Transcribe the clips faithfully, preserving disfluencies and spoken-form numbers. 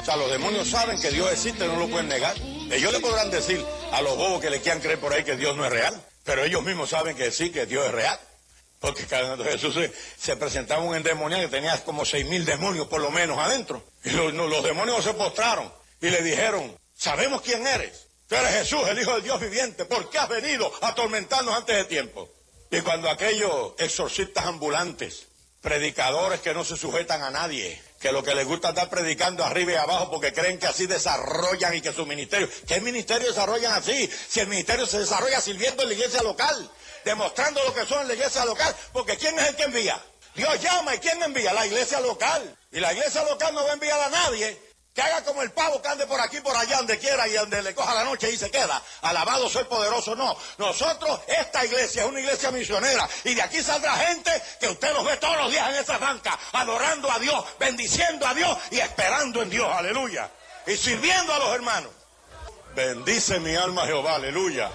sea, los demonios saben que Dios existe, no lo pueden negar. Ellos le podrán decir a los bobos que le quieran creer por ahí que Dios no es real, pero ellos mismos saben que sí, que Dios es real. Porque cuando Jesús se, se presentaba un endemoniado que tenía como seis mil demonios por lo menos adentro. Y los, los demonios se postraron y le dijeron, sabemos quién eres. Tú eres Jesús, el Hijo del Dios viviente. ¿Por qué has venido a atormentarnos antes de tiempo? Y cuando aquellos exorcistas ambulantes, predicadores que no se sujetan a nadie, que lo que les gusta es estar predicando arriba y abajo porque creen que así desarrollan y que su ministerio... ¿Qué ministerio desarrollan así? Si el ministerio se desarrolla sirviendo en la iglesia local, demostrando lo que son en la iglesia local, porque ¿quién es el que envía? Dios llama, ¿y quién envía? La iglesia local. Y la iglesia local no va a enviar a nadie que haga como el pavo que ande por aquí, por allá, donde quiera y donde le coja la noche y se queda. Alabado sea el poderoso. No, nosotros, esta iglesia es una iglesia misionera y de aquí saldrá gente que usted los ve todos los días en esa banca, adorando a Dios, bendiciendo a Dios y esperando en Dios, aleluya, y sirviendo a los hermanos. Bendice mi alma Jehová, aleluya.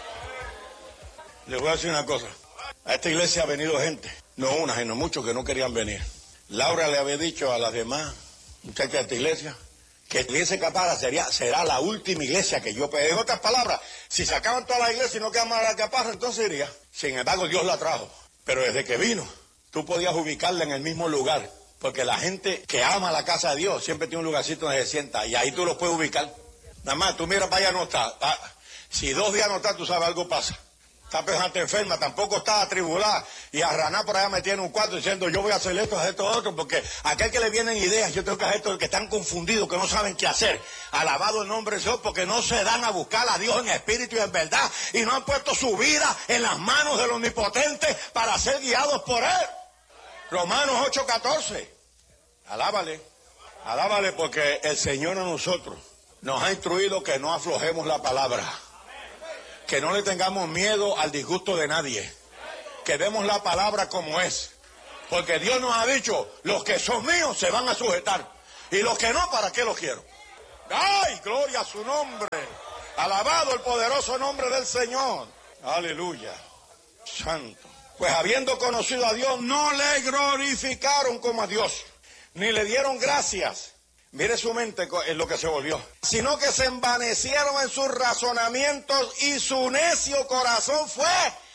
Les voy a decir una cosa, a esta iglesia ha venido gente, no una, sino muchos que no querían venir. Laura le había dicho a las demás muchachas de esta iglesia que la iglesia Caparra sería, será la última iglesia que yo pedí. En otras palabras, si se acaban todas las iglesias y no queda más la Caparra, entonces iría. Sin embargo, Dios la trajo. Pero desde que vino, tú podías ubicarla en el mismo lugar. Porque la gente que ama la casa de Dios siempre tiene un lugarcito donde se sienta. Y ahí tú los puedes ubicar. Nada más, tú miras para allá, no está. Si dos días no está, tú sabes, algo pasa. Esta persona está enferma, tampoco está atribulada y arranada por allá metida en un cuarto diciendo yo voy a hacer esto, hacer esto, otro, porque aquel que le vienen ideas, yo tengo que hacer esto, que están confundidos, que no saben qué hacer. Alabado el nombre de Dios, porque no se dan a buscar a Dios en espíritu y en verdad y no han puesto su vida en las manos del Omnipotente para ser guiados por Él. Romanos ocho catorce. Alábale, alábale porque el Señor a nosotros nos ha instruido que no aflojemos la palabra. Que no le tengamos miedo al disgusto de nadie. Que demos la palabra como es. Porque Dios nos ha dicho, los que son míos se van a sujetar. Y los que no, ¿para qué los quiero? ¡Ay, gloria a su nombre! Alabado el poderoso nombre del Señor. Aleluya. Santo. Pues habiendo conocido a Dios, no le glorificaron como a Dios. Ni le dieron gracias. Mire su mente en lo que se volvió. Sino que se envanecieron en sus razonamientos y su necio corazón fue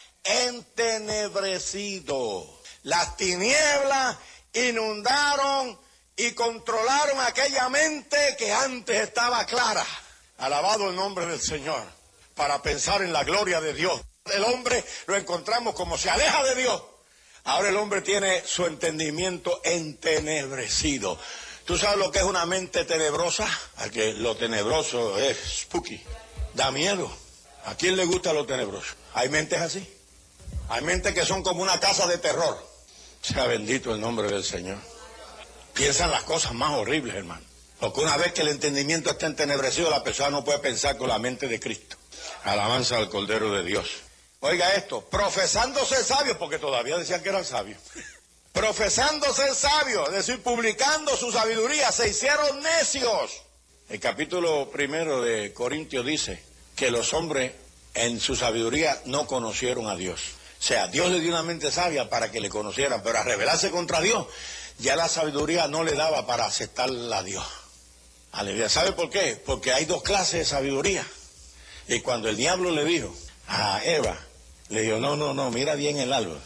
entenebrecido. Las tinieblas inundaron y controlaron aquella mente que antes estaba clara. Alabado el nombre del Señor. Para pensar en la gloria de Dios. El hombre lo encontramos como se aleja de Dios. Ahora el hombre tiene su entendimiento entenebrecido. ¿Tú sabes lo que es una mente tenebrosa? A que lo tenebroso es spooky, da miedo. ¿A quién le gusta lo tenebroso? Hay mentes así. Hay mentes que son como una casa de terror. Sea bendito el nombre del Señor. Piensan las cosas más horribles, hermano. Porque una vez que el entendimiento está entenebrecido, la persona no puede pensar con la mente de Cristo. Alabanza al Cordero de Dios. Oiga esto, profesándose sabios, porque todavía decían que eran sabios. Profesando ser sabios, es decir, publicando su sabiduría, se hicieron necios. El capítulo primero de Corintios dice que los hombres en su sabiduría no conocieron a Dios. O sea, Dios le dio una mente sabia para que le conocieran, pero a rebelarse contra Dios, ya la sabiduría no le daba para aceptarla a Dios. Aleluya. ¿Sabe por qué? Porque hay dos clases de sabiduría. Y cuando el diablo le dijo a Eva, le dijo, no, no, no, mira bien el árbol.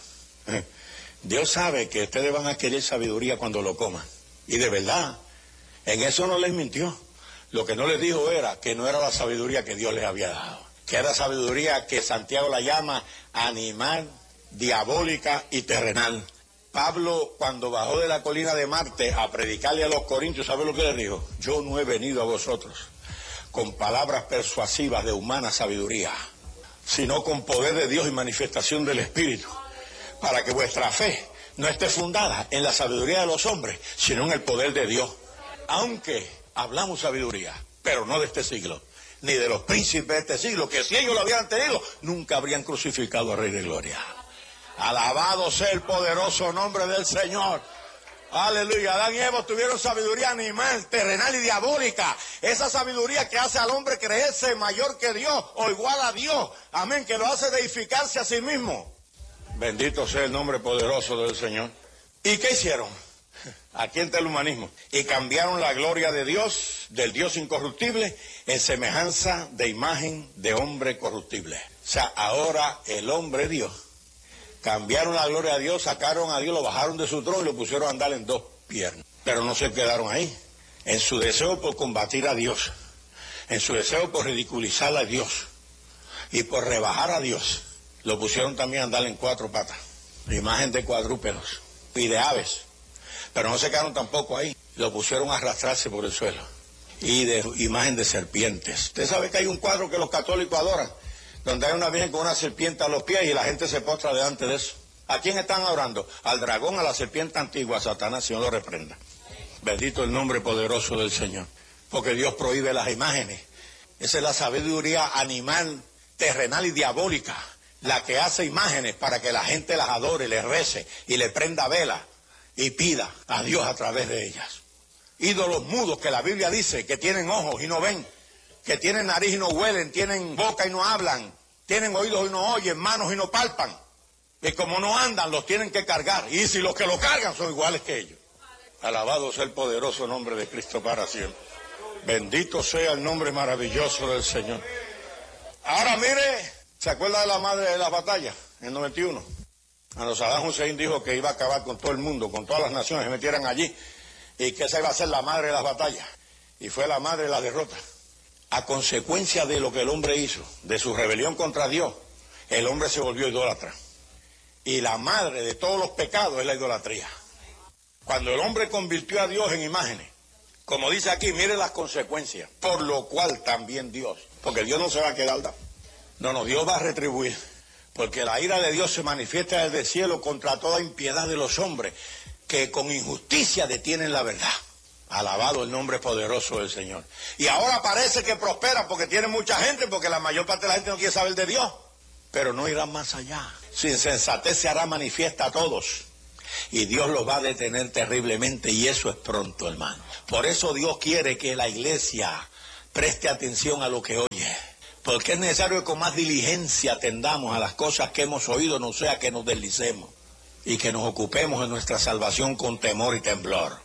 Dios sabe que ustedes van a adquirir sabiduría cuando lo coman. Y de verdad, en eso no les mintió. Lo que no les dijo era que no era la sabiduría que Dios les había dado. Que era sabiduría que Santiago la llama animal, diabólica y terrenal. Pablo, cuando bajó de la colina de Marte a predicarle a los corintios, ¿sabe lo que les dijo? Yo no he venido a vosotros con palabras persuasivas de humana sabiduría, sino con poder de Dios y manifestación del Espíritu, para que vuestra fe no esté fundada en la sabiduría de los hombres, sino en el poder de Dios. Aunque hablamos sabiduría, pero no de este siglo, ni de los príncipes de este siglo, que si ellos lo habían tenido, nunca habrían crucificado al Rey de Gloria. Alabado sea el poderoso nombre del Señor. Aleluya. Adán y Eva tuvieron sabiduría animal, terrenal y diabólica. Esa sabiduría que hace al hombre creerse mayor que Dios o igual a Dios. Amén. Que lo hace deificarse a sí mismo. Bendito sea el nombre poderoso del Señor. ¿Y qué hicieron? Aquí entra el humanismo. Y cambiaron la gloria de Dios, del Dios incorruptible, en semejanza de imagen de hombre corruptible. O sea, ahora el hombre Dios. Cambiaron la gloria de Dios, sacaron a Dios, lo bajaron de su trono y lo pusieron a andar en dos piernas. Pero no se quedaron ahí. En su deseo por combatir a Dios, en su deseo por ridiculizar a Dios y por rebajar a Dios, lo pusieron también a andar en cuatro patas, imagen de cuadrúpedos y de aves. Pero no se quedaron tampoco ahí, lo pusieron a arrastrarse por el suelo y de imagen de serpientes. Usted sabe que hay un cuadro que los católicos adoran, donde hay una virgen con una serpiente a los pies y la gente se postra delante de eso. ¿A quién están adorando? Al dragón, a la serpiente antigua, a Satanás, Señor lo reprenda. Bendito el nombre poderoso del Señor, porque Dios prohíbe las imágenes. Esa es la sabiduría animal, terrenal y diabólica, la que hace imágenes para que la gente las adore, les rece y le prenda vela y pida a Dios a través de ellas. Ídolos mudos que la Biblia dice que tienen ojos y no ven, que tienen nariz y no huelen, tienen boca y no hablan, tienen oídos y no oyen, manos y no palpan. Y como no andan, los tienen que cargar. Y si los que lo cargan son iguales que ellos. Alabado sea el poderoso nombre de Cristo para siempre. Bendito sea el nombre maravilloso del Señor. Ahora mire, ¿se acuerda de la madre de las batallas en noventa y uno? Cuando Saddam Hussein dijo que iba a acabar con todo el mundo, con todas las naciones que se metieran allí, y que esa iba a ser la madre de las batallas. Y fue la madre de las derrotas. A consecuencia de lo que el hombre hizo, de su rebelión contra Dios, el hombre se volvió idólatra. Y la madre de todos los pecados es la idolatría. Cuando el hombre convirtió a Dios en imágenes, como dice aquí, mire las consecuencias, por lo cual también Dios, porque Dios no se va a quedar, no, no, Dios va a retribuir, porque la ira de Dios se manifiesta desde el cielo contra toda impiedad de los hombres, que con injusticia detienen la verdad. Alabado el nombre poderoso del Señor. Y ahora parece que prospera porque tiene mucha gente, porque la mayor parte de la gente no quiere saber de Dios, pero no irán más allá. Su insensatez se hará manifiesta a todos. Y Dios los va a detener terriblemente, y eso es pronto, hermano. Por eso Dios quiere que la iglesia preste atención a lo que oye, porque es necesario que con más diligencia atendamos a las cosas que hemos oído, no sea que nos deslicemos, y que nos ocupemos de nuestra salvación con temor y temblor.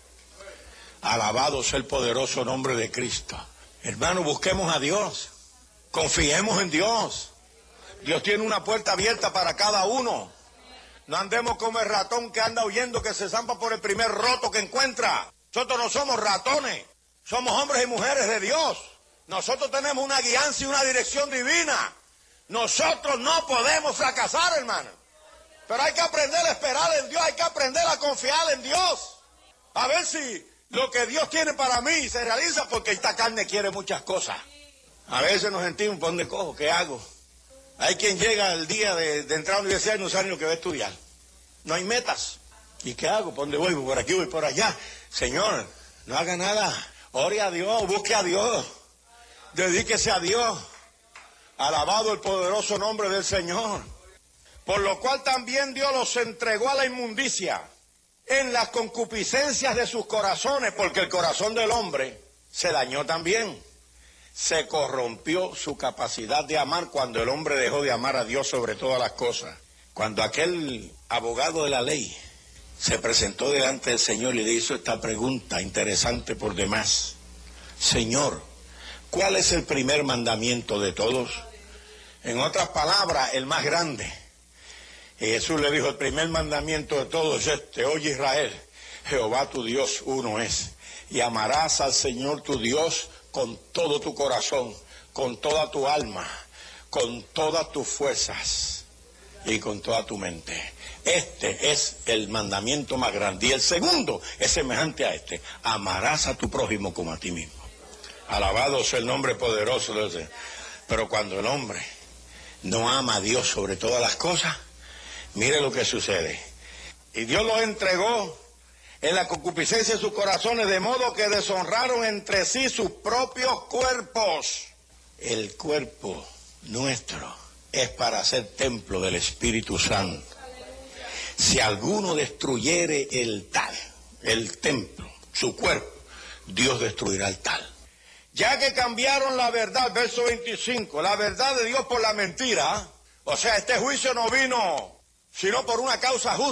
Alabado sea el poderoso nombre de Cristo. Hermano, busquemos a Dios, confiemos en Dios. Dios tiene una puerta abierta para cada uno. No andemos como el ratón que anda huyendo, que se zampa por el primer roto que encuentra. Nosotros no somos ratones, somos hombres y mujeres de Dios. Nosotros tenemos una guianza y una dirección divina. Nosotros no podemos fracasar, hermano. Pero hay que aprender a esperar en Dios, hay que aprender a confiar en Dios. A ver si lo que Dios tiene para mí se realiza, porque esta carne quiere muchas cosas. A veces nos sentimos, ¿por dónde cojo? ¿Qué hago? Hay quien llega el día de, de entrar a la universidad y no sabe ni lo que va a estudiar. No hay metas. ¿Y qué hago? ¿Por dónde voy? ¿Por aquí? ¿Voy por allá? Señor, no haga nada. Ore a Dios, busque a Dios. Dedíquese a Dios. Alabado el poderoso nombre del Señor. Por lo cual también Dios los entregó a la inmundicia en las concupiscencias de sus corazones, porque el corazón del hombre se dañó también. Se corrompió su capacidad de amar cuando el hombre dejó de amar a Dios sobre todas las cosas. Cuando aquel abogado de la ley se presentó delante del Señor y le hizo esta pregunta interesante por demás. Señor, ¿cuál es el primer mandamiento de todos? En otras palabras, el más grande. Y Jesús le dijo, el primer mandamiento de todos es este: oye Israel, Jehová tu Dios uno es, y amarás al Señor tu Dios con todo tu corazón, con toda tu alma, con todas tus fuerzas y con toda tu mente. Este es el mandamiento más grande. Y el segundo es semejante a este: amarás a tu prójimo como a ti mismo. Alabado sea el nombre poderoso de Dios. Pero cuando el hombre no ama a Dios sobre todas las cosas, mire lo que sucede. Y Dios los entregó en la concupiscencia de sus corazones, de modo que deshonraron entre sí sus propios cuerpos. El cuerpo nuestro es para ser templo del Espíritu Santo. Si alguno destruyere el tal, el templo, su cuerpo, Dios destruirá el tal. Ya que cambiaron la verdad, verso veinticinco, la verdad de Dios por la mentira, o sea, este juicio no vino sino por una causa justa.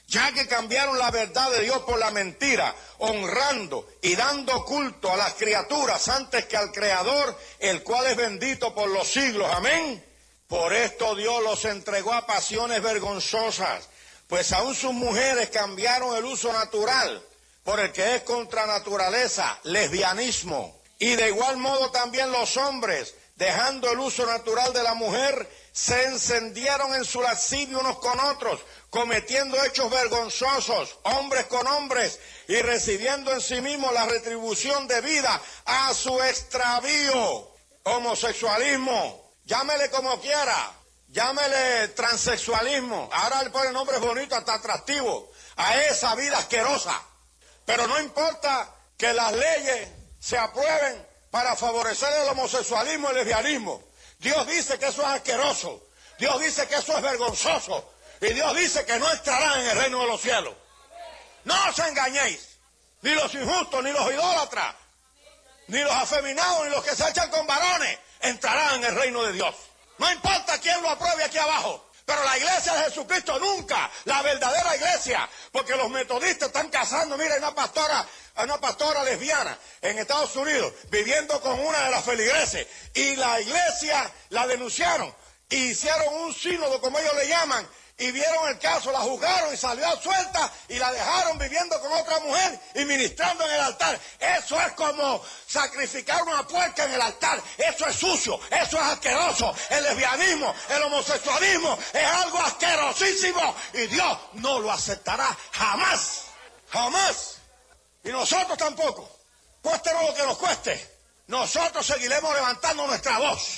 ya que cambiaron la verdad de Dios por la mentira, honrando y dando culto a las criaturas antes que al Creador, el cual es bendito por los siglos. Amén. Por esto Dios los entregó a pasiones vergonzosas, pues aún sus mujeres cambiaron el uso natural por el que es contra naturaleza, lesbianismo. Y de igual modo también los hombres, dejando el uso natural de la mujer, se encendieron en su lascivia unos con otros, cometiendo hechos vergonzosos, hombres con hombres, y recibiendo en sí mismos la retribución debida a su extravío. Homosexualismo, llámele como quiera, llámele transexualismo, ahora le ponen nombres bonitos, hasta atractivos, a esa vida asquerosa. Pero no importa que las leyes se aprueben para favorecer el homosexualismo y el lesbianismo. Dios dice que eso es asqueroso, Dios dice que eso es vergonzoso, y Dios dice que no entrarán en el reino de los cielos. No os engañéis, ni los injustos, ni los idólatras, ni los afeminados, ni los que se echan con varones, entrarán en el reino de Dios. No importa quién lo apruebe aquí abajo, pero la iglesia de Jesucristo nunca, la verdadera iglesia, porque los metodistas están casando. Mira, hay una pastora, una pastora lesbiana en Estados Unidos, viviendo con una de las feligreses, y la iglesia la denunciaron, y hicieron un sínodo, como ellos le llaman, y vieron el caso, la juzgaron y salió suelta, y la dejaron viviendo con otra mujer y ministrando en el altar. Eso es como sacrificar una puerca en el altar. Eso es sucio, eso es asqueroso. El lesbianismo, el homosexualismo es algo asquerosísimo, y Dios no lo aceptará jamás, jamás. Y nosotros tampoco, cuéstenos lo que nos cueste, nosotros seguiremos levantando nuestra voz,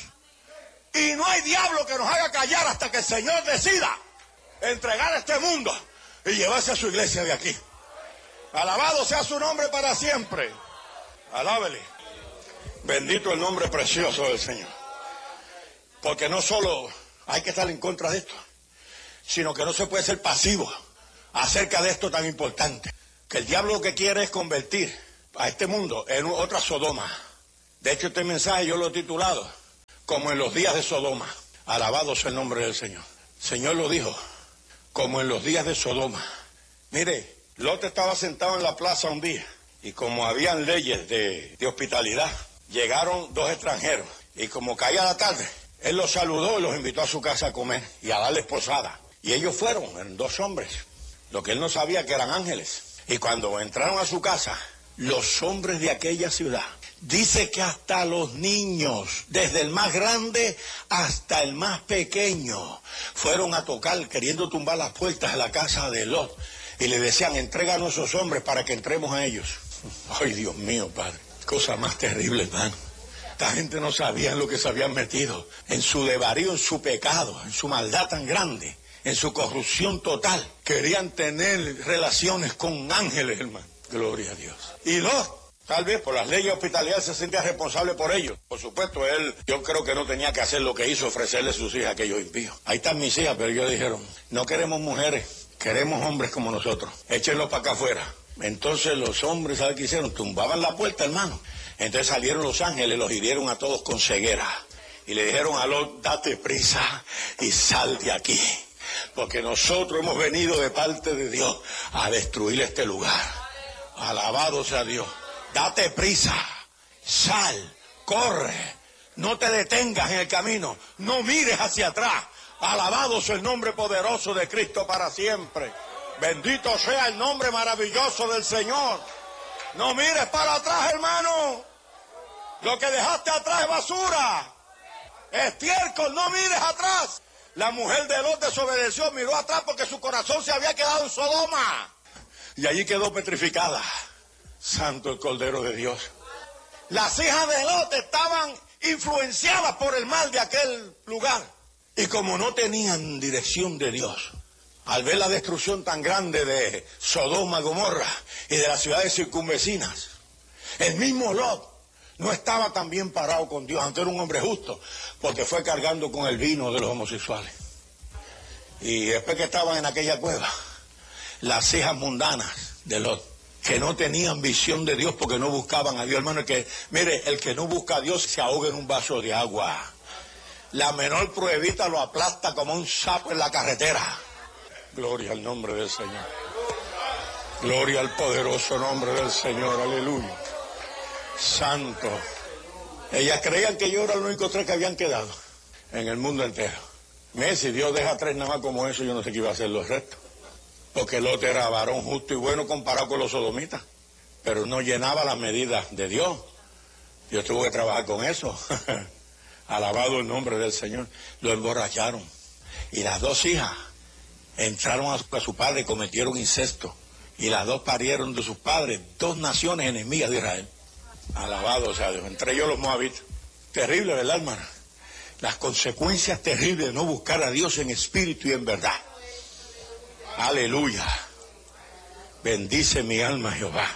y no hay diablo que nos haga callar hasta que el Señor decida entregar este mundo y llevarse a su iglesia de aquí. Alabado sea su nombre para siempre. Alábele. Bendito el nombre precioso del Señor. Porque no solo hay que estar en contra de esto, sino que no se puede ser pasivo acerca de esto tan importante. Que el diablo lo que quiere es convertir a este mundo en otra Sodoma. De hecho, este mensaje yo lo he titulado como en los días de Sodoma. Alabado sea el nombre del Señor. El Señor lo dijo, como en los días de Sodoma. Mire, Lot estaba sentado en la plaza un día, y como habían leyes de, de hospitalidad, llegaron dos extranjeros, y como caía la tarde, él los saludó y los invitó a su casa a comer y a darles posada. Y ellos fueron, eran dos hombres, lo que él no sabía que eran ángeles. Y cuando entraron a su casa, los hombres de aquella ciudad, dice que hasta los niños, desde el más grande hasta el más pequeño, fueron a tocar, queriendo tumbar las puertas de la casa de Lot, y le decían, entréganos a esos hombres para que entremos a ellos. Ay, Dios mío, Padre, cosa más terrible, hermano. Esta gente no sabía en lo que se habían metido, en su desvarío, en su pecado, en su maldad tan grande, en su corrupción total. Querían tener relaciones con ángeles, hermano. Gloria a Dios. Y Lot, tal vez por las leyes de hospitalidad, se sentía responsable por ellos. Por supuesto, él, yo creo que no tenía que hacer lo que hizo, ofrecerle sus hijas a aquellos impíos. Ahí están mis hijas, pero ellos dijeron, no queremos mujeres, queremos hombres como nosotros. Échenlos para acá afuera. Entonces los hombres, ¿sabe qué hicieron? Tumbaban la puerta, hermano. Entonces salieron los ángeles, los hirieron a todos con ceguera. Y le dijeron a Lot, date prisa y sal de aquí, porque nosotros hemos venido de parte de Dios a destruir este lugar. Alabado sea Dios. Date prisa, sal, corre, no te detengas en el camino, no mires hacia atrás. Alabado sea el nombre poderoso de Cristo para siempre. Bendito sea el nombre maravilloso del Señor. No mires para atrás, hermano. Lo que dejaste atrás es basura, estiércol, no mires atrás. La mujer de Lot desobedeció, miró atrás porque su corazón se había quedado en Sodoma, y allí quedó petrificada. Santo el Cordero de Dios. Las hijas de Lot estaban influenciadas por el mal de aquel lugar, y como no tenían dirección de Dios, al ver la destrucción tan grande de Sodoma, Gomorra y de las ciudades circunvecinas, el mismo Lot no estaba tan bien parado con Dios, aunque era un hombre justo, porque fue cargando con el vino de los homosexuales. Y después que estaban en aquella cueva, las hijas mundanas de Lot, que no tenían visión de Dios porque no buscaban a Dios, hermano, el que, mire, el que no busca a Dios se ahoga en un vaso de agua. La menor pruebita lo aplasta como un sapo en la carretera. Gloria al nombre del Señor. Gloria al poderoso nombre del Señor. Aleluya. Santo. Ellas creían que yo era el único tres que habían quedado en el mundo entero. Mire, si Dios deja tres nada más como eso, yo no sé qué iba a hacer los restos. Porque Lot era varón justo y bueno comparado con los sodomitas. Pero no llenaba las medidas de Dios. Dios tuvo que trabajar con eso. Alabado el nombre del Señor. Lo emborracharon. Y las dos hijas entraron a su, a su padre y cometieron incesto. Y las dos parieron de sus padres dos naciones enemigas de Israel. Alabado sea Dios. Entre ellos los moabitas. Terrible, ¿verdad, hermana? Las consecuencias terribles de no buscar a Dios en espíritu y en verdad. Aleluya. Bendice mi alma Jehová.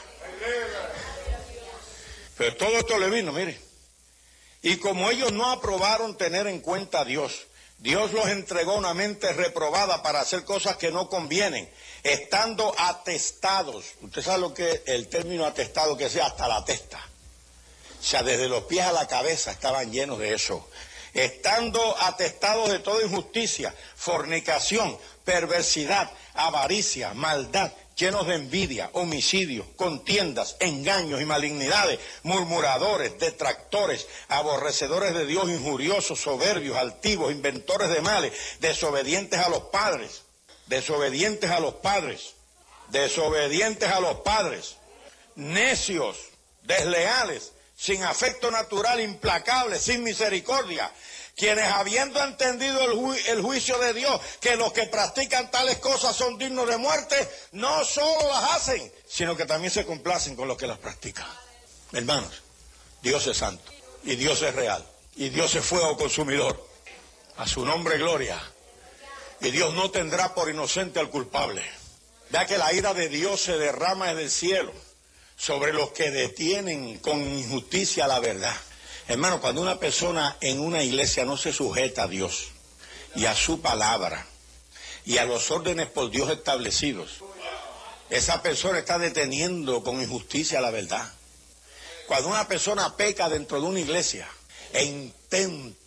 Pero todo esto le vino, mire. Y como ellos no aprobaron tener en cuenta a Dios, Dios los entregó una mente reprobada para hacer cosas que no convienen, estando atestados. Usted sabe lo que es el término atestado, que sea hasta la testa. O sea, desde los pies a la cabeza estaban llenos de eso. Estando atestados de toda injusticia, fornicación, perversidad, avaricia, maldad, llenos de envidia, homicidios, contiendas, engaños y malignidades, murmuradores, detractores, aborrecedores de Dios, injuriosos, soberbios, altivos, inventores de males, desobedientes a los padres, desobedientes a los padres, desobedientes a los padres, necios, desleales, sin afecto natural, implacables, sin misericordia, quienes habiendo entendido el, ju el juicio de Dios, que los que practican tales cosas son dignos de muerte, no solo las hacen, sino que también se complacen con los que las practican. Hermanos, Dios es santo, y Dios es real, y Dios es fuego consumidor. A su nombre gloria. Y Dios no tendrá por inocente al culpable. Ya que la ira de Dios se derrama desde el cielo sobre los que detienen con injusticia la verdad. Hermano, cuando una persona en una iglesia no se sujeta a Dios y a su palabra y a los órdenes por Dios establecidos, esa persona está deteniendo con injusticia la verdad. Cuando una persona peca dentro de una iglesia e intenta